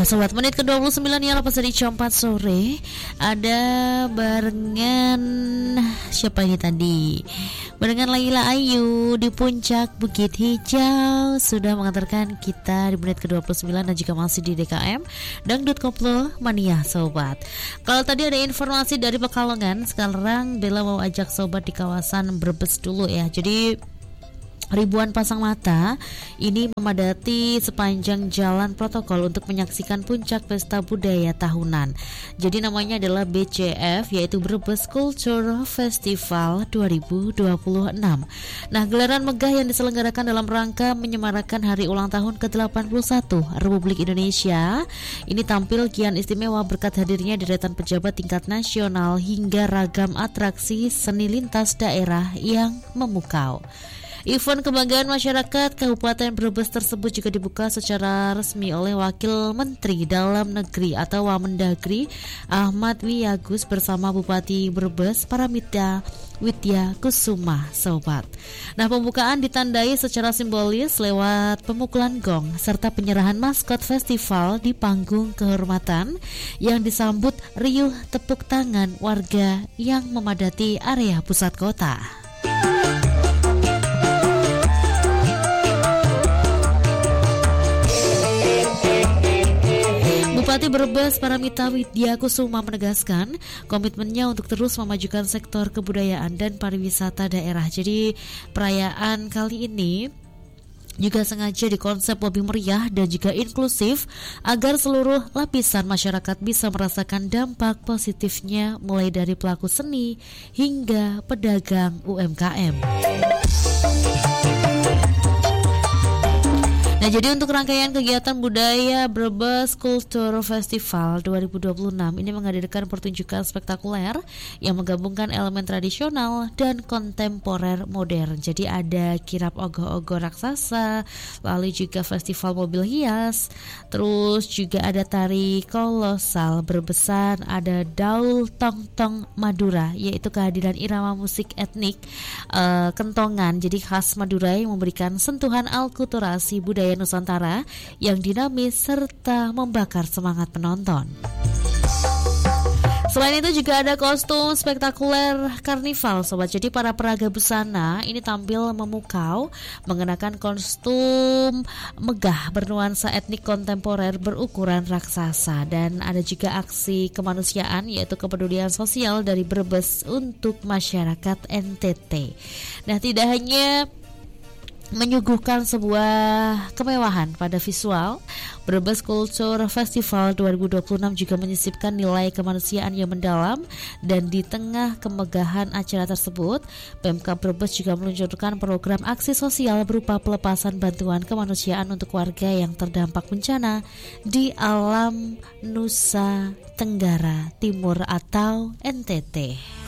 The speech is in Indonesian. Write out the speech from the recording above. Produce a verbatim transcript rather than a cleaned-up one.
Nah sobat, menit ke dua puluh sembilan ya, lepas dari jam empat sore. Ada barengan siapa ini tadi? Barengan Laila Ayu di puncak Bukit Hijau sudah mengantarkan kita di menit ke dua puluh sembilan. Dan juga masih di D K M Dangdut Koplo Mania sobat. Kalau tadi ada informasi dari Pekalongan, sekarang Bella mau ajak sobat di kawasan Brebes dulu ya. Jadi ribuan pasang mata ini memadati sepanjang jalan protokol untuk menyaksikan puncak pesta budaya tahunan. Jadi namanya adalah B C F, yaitu Brebes Culture Festival dua ribu dua puluh enam. Nah, gelaran megah yang diselenggarakan dalam rangka menyemarakan hari ulang tahun ke delapan puluh satu Republik Indonesia ini tampil kian istimewa berkat hadirnya deretan pejabat tingkat nasional hingga ragam atraksi seni lintas daerah yang memukau. Event kebanggaan masyarakat Kabupaten Brebes tersebut juga dibuka secara resmi oleh Wakil Menteri Dalam Negeri atau Wamendagri Ahmad Wiyagus bersama Bupati Brebes Paramita Widya Kusuma sobat. Nah, pembukaan ditandai secara simbolis lewat pemukulan gong serta penyerahan maskot festival di panggung kehormatan yang disambut riuh tepuk tangan warga yang memadati area pusat kota. Bupati Brebes Paramita Widya Kusuma menegaskan komitmennya untuk terus memajukan sektor kebudayaan dan pariwisata daerah. Jadi perayaan kali ini juga sengaja dikonsep lebih meriah dan juga inklusif agar seluruh lapisan masyarakat bisa merasakan dampak positifnya mulai dari pelaku seni hingga pedagang U M K M. Nah, jadi untuk rangkaian kegiatan budaya Brebes Culture Festival dua ribu dua puluh enam ini menghadirkan pertunjukan spektakuler yang menggabungkan elemen tradisional dan kontemporer modern. Jadi ada kirap ogoh-ogoh raksasa, lalu juga festival mobil hias, terus juga ada tari kolosal Brebesan, ada Daul Tong-Tong Madura, yaitu kehadiran irama musik etnik uh, kentongan, jadi khas Madura yang memberikan sentuhan alkulturasi budaya Nusantara yang dinamis serta membakar semangat penonton. Selain itu juga ada kostum spektakuler karnival sobat. Jadi para peraga busana ini tampil memukau mengenakan kostum megah bernuansa etnik kontemporer berukuran raksasa. Dan ada juga aksi kemanusiaan yaitu kepedulian sosial dari Brebes untuk masyarakat N T T. Nah, tidak hanya menyuguhkan sebuah kemewahan pada visual, Brebes Culture Festival dua ribu dua puluh enam juga menyisipkan nilai kemanusiaan yang mendalam. Dan di tengah kemegahan acara tersebut, Pemkab Brebes juga meluncurkan program aksi sosial berupa pelepasan bantuan kemanusiaan untuk warga yang terdampak bencana di alam Nusa Tenggara Timur atau N T T.